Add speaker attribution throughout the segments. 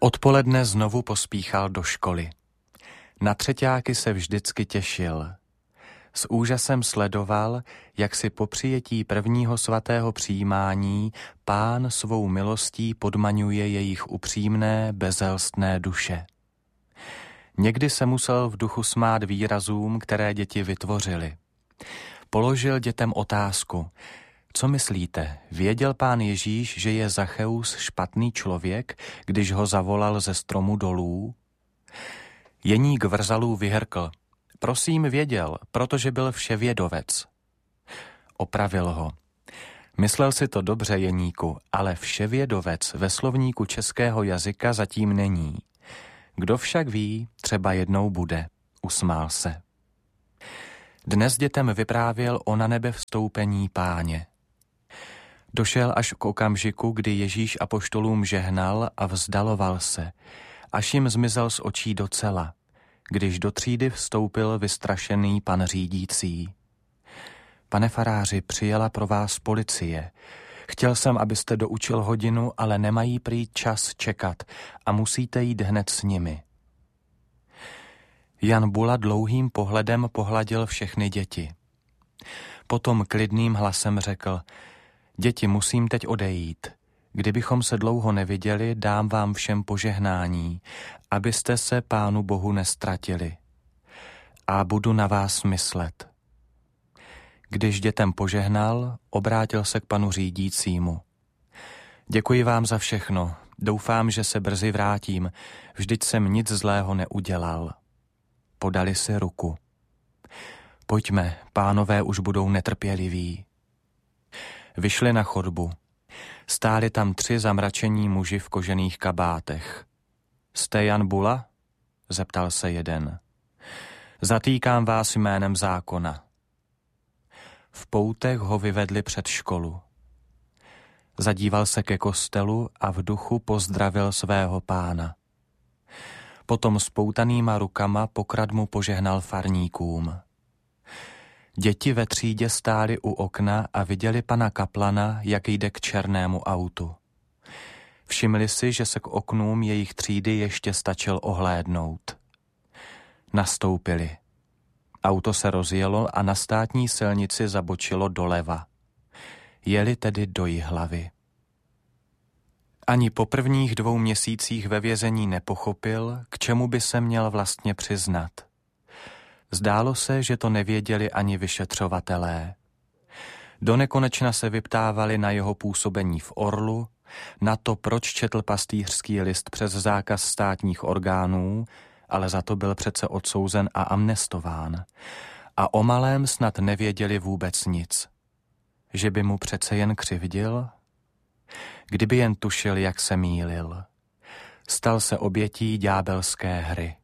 Speaker 1: Odpoledne znovu pospíchal do školy. Na třeťáky se vždycky těšil. S úžasem sledoval, jak si po přijetí prvního svatého přijímání Pán svou milostí podmaňuje jejich upřímné, bezelstné duše. Někdy se musel v duchu smát výrazům, které děti vytvořily. Položil dětem otázku: co myslíte, věděl Pán Ježíš, že je Zacheus špatný člověk, když ho zavolal ze stromu dolů? Jeník Vrzalů vyhrkl: prosím, věděl, protože byl vševědovec. Opravil ho: myslel si to dobře, Jeníku, ale vševědovec ve slovníku českého jazyka zatím není. Kdo však ví, třeba jednou bude. Usmál se. Dnes dětem vyprávěl o na nebe vstoupení Páně. Došel až k okamžiku, kdy Ježíš apoštolům žehnal a vzdaloval se, až jim zmizel z očí docela, když do třídy vstoupil vystrašený pan řídící. Pane faráři, přijela pro vás policie. Chtěl jsem, abyste doučil hodinu, ale nemají prý čas čekat a musíte jít hned s nimi. Jan Bula dlouhým pohledem pohladil všechny děti. Potom klidným hlasem řekl: děti, musím teď odejít. Kdybychom se dlouho neviděli, dám vám všem požehnání, abyste se Pánu Bohu nestratili. A budu na vás myslet. Když dětem požehnal, obrátil se k panu řídícímu. Děkuji vám za všechno. Doufám, že se brzy vrátím. Vždyť jsem nic zlého neudělal. Podali si ruku. Pojďme, pánové už budou netrpěliví. Vyšli na chodbu. Stáli tam 3 zamračení muži v kožených kabátech. Jste Jan Bula? Zeptal se jeden. Zatýkám vás jménem zákona. V poutech ho vyvedli před školu. Zadíval se ke kostelu a v duchu pozdravil svého Pána. Potom s poutanýma rukama pokradmu požehnal farníkům. Děti ve třídě stály u okna a viděli pana kaplana, jak jde k černému autu. Všimli si, že se k oknům jejich třídy ještě stačil ohlédnout. Nastoupili. Auto se rozjelo a na státní silnici zabočilo doleva. Jeli tedy do Jihlavy. Ani po prvních 2 měsících ve vězení nepochopil, k čemu by se měl vlastně přiznat. Zdálo se, že to nevěděli ani vyšetřovatelé. Donekonečna se vyptávali na jeho působení v Orlu, na to, proč četl pastýřský list přes zákaz státních orgánů, ale za to byl přece odsouzen a amnestován. A o malém snad nevěděli vůbec nic. Že by mu přece jen křivdil? Kdyby jen tušil, jak se mýlil. Stal se obětí ďábelské hry.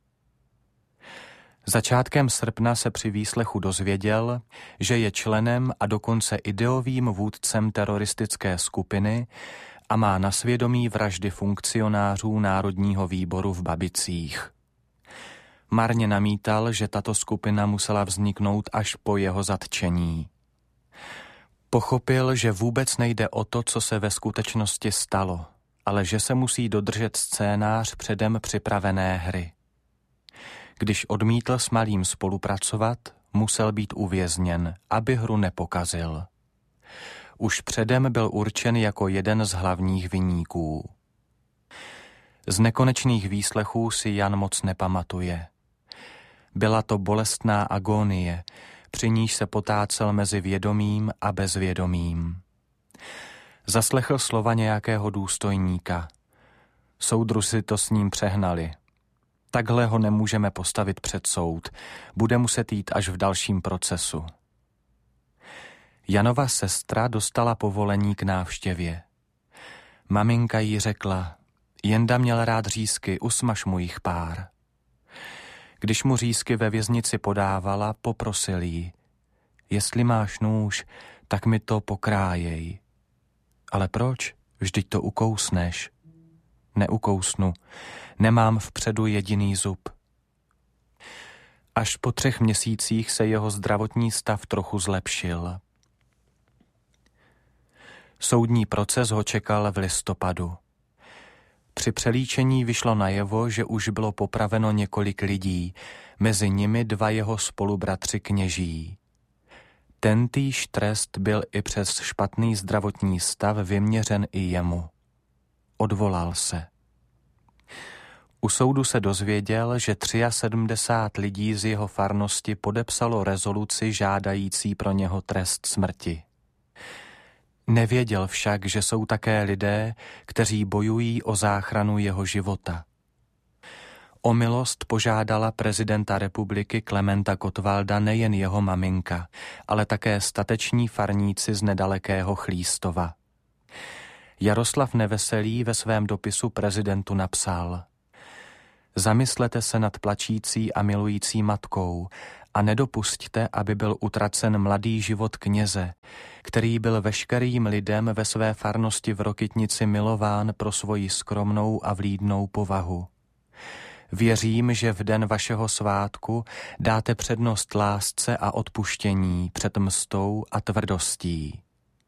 Speaker 1: Začátkem srpna se při výslechu dozvěděl, že je členem a dokonce ideovým vůdcem teroristické skupiny a má na svědomí vraždy funkcionářů Národního výboru v Babicích. Marně namítal, že tato skupina musela vzniknout až po jeho zatčení. Pochopil, že vůbec nejde o to, co se ve skutečnosti stalo, ale že se musí dodržet scénář předem připravené hry. Když odmítl s malým spolupracovat, musel být uvězněn, aby hru nepokazil. Už předem byl určen jako jeden z hlavních viníků. Z nekonečných výslechů si Jan moc nepamatuje. Byla to bolestná agonie, při níž se potácel mezi vědomým a bezvědomým. Zaslechl slova nějakého důstojníka. Soudruzi to s ním přehnali. Takhle ho nemůžeme postavit před soud, bude muset jít až v dalším procesu. Janova sestra dostala povolení k návštěvě. Maminka jí řekla: Jenda měl rád řízky, usmaž mu jich pár. Když mu řízky ve věznici podávala, poprosil jí: jestli máš nůž, tak mi to pokrájej. Ale proč? Vždyť to ukousneš. Neukousnu, nemám vpředu jediný zub. Až po 3 měsících se jeho zdravotní stav trochu zlepšil. Soudní proces ho čekal v listopadu. Při přelíčení vyšlo najevo, že už bylo popraveno několik lidí, mezi nimi 2 jeho spolubratři kněží. Tentýž trest byl i přes špatný zdravotní stav vyměřen i jemu. Odvolal se. U soudu se dozvěděl, že 73 lidí z jeho farnosti podepsalo rezoluci žádající pro něho trest smrti. Nevěděl však, že jsou také lidé, kteří bojují o záchranu jeho života. O milost požádala prezidenta republiky Klementa Gottwalda nejen jeho maminka, ale také stateční farníci z nedalekého Chlístova. Jaroslav Neveselý ve svém dopisu prezidentu napsal: Zamyslete se nad plačící a milující matkou a nedopusťte, aby byl utracen mladý život kněze, který byl veškerým lidem ve své farnosti v Rokytnici milován pro svoji skromnou a vlídnou povahu. Věřím, že v den vašeho svátku dáte přednost lásce a odpuštění před mstou a tvrdostí.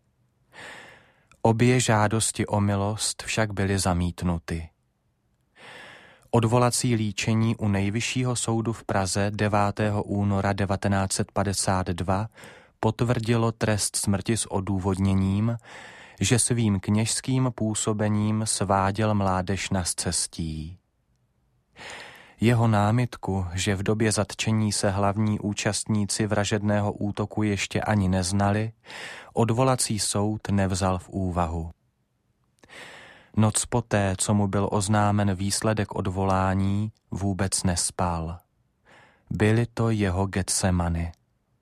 Speaker 1: Obě žádosti o milost však byly zamítnuty. Odvolací líčení u Nejvyššího soudu v Praze 9. února 1952 potvrdilo trest smrti s odůvodněním, že svým kněžským působením sváděl mládež na scestí. Jeho námitku, že v době zatčení se hlavní účastníci vražedného útoku ještě ani neznali, odvolací soud nevzal v úvahu. Noc poté, co mu byl oznámen výsledek odvolání, vůbec nespal. Byly to jeho Getsemany.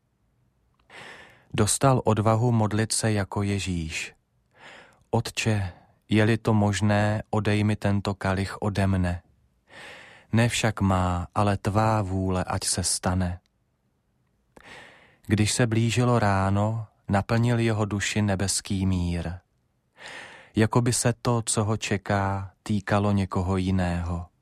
Speaker 1: Dostal odvahu modlit se jako Ježíš. Otče, je-li to možné, odej mi tento kalich ode mne. Ne však má, ale tvá vůle, ať se stane. Když se blížilo ráno, naplnil jeho duši nebeský mír. Jako by se to, co ho čeká, týkalo někoho jiného.